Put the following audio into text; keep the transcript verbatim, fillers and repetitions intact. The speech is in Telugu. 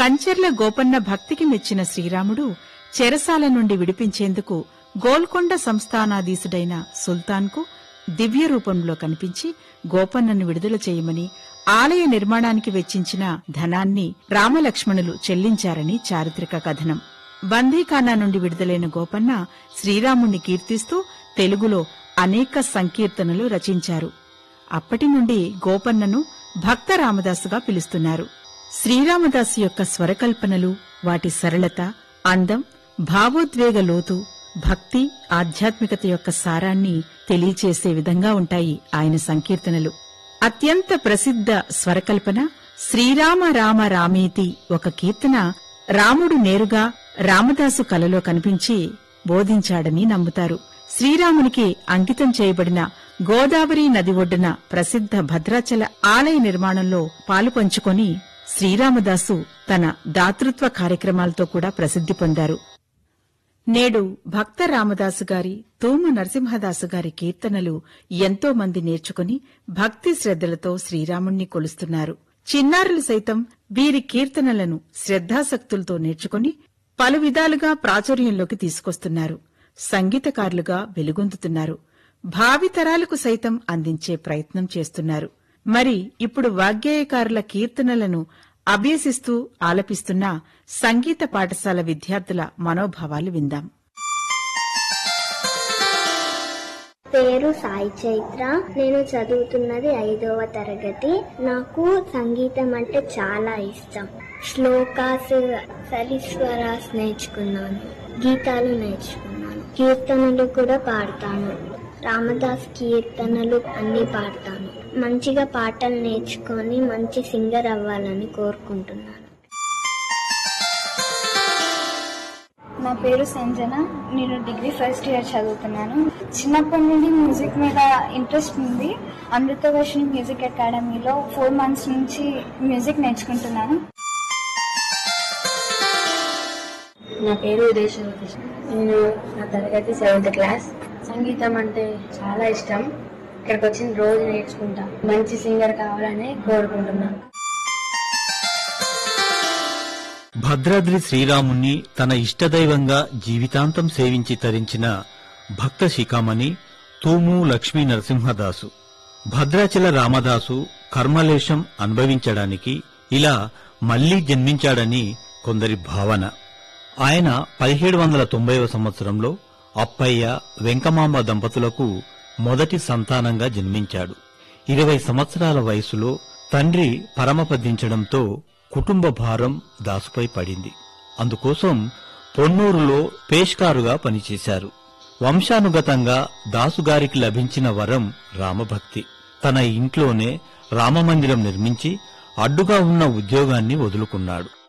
కంచెర్ల గోపన్న భక్తికి మెచ్చిన శ్రీరాముడు చెరసాల నుండి విడిపించేందుకు గోల్కొండ సంస్థానాధీశుడైన సుల్తాన్కు దివ్య రూపంలో కనిపించి గోపన్నను విడుదల చేయమని, ఆలయ నిర్మాణానికి వెచ్చించిన ధనాన్ని రామలక్ష్మణులు చెల్లించారని చారిత్రక కథనం. బందీఖానా నుండి విడుదలైన గోపన్న శ్రీరాముణ్ణి కీర్తిస్తూ తెలుగులో అనేక సంకీర్తనలు రచించారు. అప్పటి నుండి గోపన్నను భక్త రామదాసుగా పిలుస్తున్నారు. శ్రీరామదాసు యొక్క స్వరకల్పనలు, వాటి సరళత, అందం, భావోద్వేగ లోతు, భక్తి, ఆధ్యాత్మికత యొక్క సారాన్ని తెలియచేసే విధంగా ఉంటాయి ఆయన సంకీర్తనలు. అత్యంత ప్రసిద్ధ స్వరకల్పన శ్రీరామ రామ రామేతి. ఒక కీర్తన రాముడు నేరుగా రామదాసు కలలో కనిపించి బోధించాడని నమ్ముతారు. శ్రీరామునికి అంకితం చేయబడిన గోదావరి నది ఒడ్డున ప్రసిద్ధ భద్రాచల ఆలయ నిర్మాణంలో పాలుపంచుకొని శ్రీరామదాసు తన దాతృత్వ కార్యక్రమాలతో కూడా ప్రసిద్ధి పొందారు. నేడు భక్త రామదాసు గారి, తూము నరసింహదాసు గారి కీర్తనలు ఎంతో మంది నేర్చుకుని భక్తి శ్రద్ధలతో శ్రీరాముణ్ణి కొలుస్తున్నారు. చిన్నారులు సైతం వీరి కీర్తనలను శ్రద్ధాసక్తులతో నేర్చుకుని పలు విధాలుగా ప్రాచుర్యంలోకి తీసుకొస్తున్నారు. సంగీతకారులుగా వెలుగొందుతున్నారు. భావితరాలకు సైతం అందించే ప్రయత్నం చేస్తున్నారు. మరి ఇప్పుడు వాగ్గేయకారుల కీర్తనలను అభ్యసిస్తూ ఆలపిస్తున్న సంగీత పాఠశాల విద్యార్థుల మనోభావాలు విందాం. పేరు సాయి చైత్ర. నేను చదువుతున్నది ఐదవ తరగతి. నాకు సంగీతం అంటే చాలా ఇష్టం. శ్లోకాస్, సరిస్వరాస్ నేర్చుకున్నాను, గీతాలు నేర్చుకున్నాను, కీర్తనలు కూడా పాడతాను. రామదాస్ కీర్తనలు అన్ని పాడతాను. మంచిగా పాటలు నేర్చుకొని మంచి సింగర్ అవ్వాలని కోరుకుంటున్నాను. నా పేరు సంజన. నేను డిగ్రీ ఫస్ట్ ఇయర్ చదువుతున్నాను. చిన్నప్పటి నుండి మ్యూజిక్ మీద ఇంట్రెస్ట్ ఉంది. అమృతవర్షిణి మ్యూజిక్ అకాడమీలో ఫోర్ మంత్స్ నుంచి మ్యూజిక్ నేర్చుకుంటున్నాను. నా పేరు ఉదయ్. నేను నా తరగతి సెవెంత్ క్లాస్. సంగీతం అంటే చాలా ఇష్టం. ఇక్కడికి వచ్చిన రోజు నేర్చుకుంటా. మంచి సింగర్ కావాలని కోరుకుంటున్నాను. భద్రాద్రి శ్రీరాముణ్ణి తన ఇష్టదైవంగా జీవితాంతం సేవించి తరించిన భక్త శిఖామణి తూము లక్ష్మీ నరసింహదాసు. భద్రాచల రామదాసు కర్మలేశం అనుభవించడానికి ఇలా మళ్లీ జన్మించాడని కొందరి భావన. ఆయన పదిహేడు వందల తొంభైవ సంవత్సరంలో అప్పయ్య, వెంకమాంబ దంపతులకు మొదటి సంతానంగా జన్మించాడు. ఇరవై సంవత్సరాల వయసులో తండ్రి పరమపదించడంతో కుటుంబ భారం దాసుపై పడింది. అందుకోసం పొన్నూరులో పేష్కారుగా పనిచేశారు. వంశానుగతంగా దాసుగారికి లభించిన వరం రామభక్తి. తన ఇంట్లోనే రామమందిరం నిర్మించి అడ్డుగా ఉన్న ఉద్యోగాన్ని వదులుకున్నాడు.